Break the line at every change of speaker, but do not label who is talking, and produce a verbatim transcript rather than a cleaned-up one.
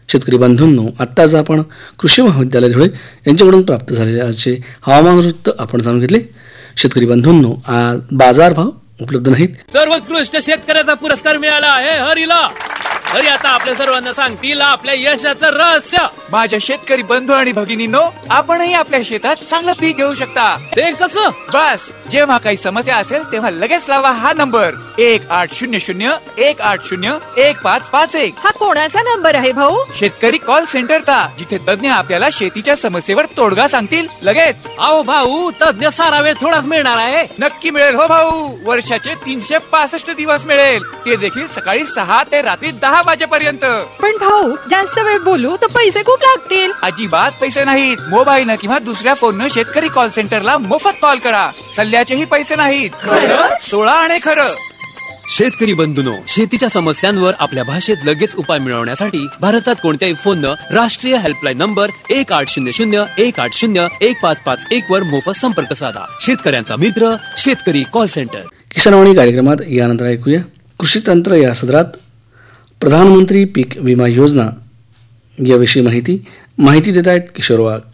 शेतकरी बंधूंनो, आत्ताच आपण कृषी महाविद्यालय धुळे यांच्याकडून प्राप्त झालेले आजचे हवामान वृत्त आपण जाणून घेतले. शेतकरी बंधूंनो, आज बाजारभाव उपलब्ध नाहीत.
सर्वोत्कृष्ट शेतकऱ्याचा पुरस्कार मिळाला आहे हरीला. हरी आता आपल्या सर्वांना सांगतील आपल्या यशाचं रहस्य.
माझ्या शेतकरी बंधू आणि भगिनींनो, आपणही आपल्या शेतात चांगलं पीक घेऊ शकता.
ते कसं?
बस जेव्हा काही समस्या असेल तेव्हा लगेच लावा हा नंबर एक आठ शून्य शून्य एक आठ शून्य एक पाच पाच एक.
हा कोणाचा नंबर आहे भाऊ?
शेतकरी कॉल सेंटरचा, जिथे तज्ञ आपल्याला शेतीच्या समस्येवर तोडगा सांगतील लगेच.
अहो भाऊ, तज्ञ सारा वेळ थोडाच मिळणार आहे.
नक्की मिळेल हो भाऊ. वर्षाचे तीनशे पासष्ट दिवस मिळेल, ते देखील सकाळी सहा ते रात्री दहा वाजेपर्यंत.
पण भाऊ, जास्त वेळ बोलू तर पैसे खूप लागतील.
अजिबात पैसे नाहीत. मोबाईल किंवा दुसऱ्या फोननं शेतकरी कॉल सेंटरला मोफत कॉल करा. सल्ल्याचेही पैसे नाहीत. सोळा आणि खरं.
शेतकरी बंधूंनो, शेतीच्या समस्यांवर आपल्या भाषेत लगेच उपाय मिळवण्यासाठी भारतात कोणत्याही फोननं राष्ट्रीय हेल्पलाईन नंबर एक आठ शून्य शून्य एक आठ शून्य एक पाच पाच एक वर मोफत संपर्क साधा. शेतकऱ्यांचा मित्र शेतकरी कॉल सेंटर.
किसानवाणी कार्यक्रमात यानंतर ऐकूया कृषी तंत्र या सदरात प्रधानमंत्री पीक विमा योजना याविषयी माहिती माहिती देत आहेत किशोर वाघ.